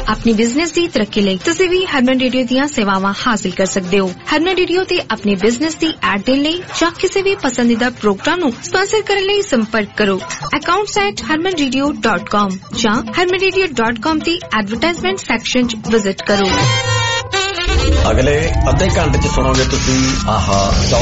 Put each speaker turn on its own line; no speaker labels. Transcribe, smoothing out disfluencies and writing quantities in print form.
अपनी बिजनेस की तरक्की ਲਈ ਤੁਸੀਂ ਵੀ ਹਰਮਨ ਰੇਡੀਓ ਦੀਆਂ ਸੇਵਾਵਾਂ ਹਾਸਲ ਕਰ ਸਕਦੇ ਹੋ। ਹਰਮਨ ਰੇਡੀਓ ਤੇ ਆਪਣੇ ਬਿਜ਼ਨਸ ਦੀ ਐਡ ਦੇਣ ਲਈ ਜਾਂ ਕਿਸੇ ਵੀ ਪਸੰਦੀਦਾ ਪ੍ਰੋਗਰਾਮ ਨੂੰ ਸਪਾਂਸਰ ਕਰਨ ਲਈ ਸੰਪਰਕ ਕਰੋ accounts@harmanradio.com ਜਾਂ harmanradio.com ਦੀ ਐਡਵਰਟਾਈਜ਼ਮੈਂਟ ਸੈਕਸ਼ਨ 'ਚ ਵਿਜ਼ਿਟ ਕਰੋ।
ਅਗਲੇ ਅੱਧੇ ਘੰਟੇ 'ਚ ਸੁਣੋਗੇ ਤੁਸੀਂ ਆਹਾ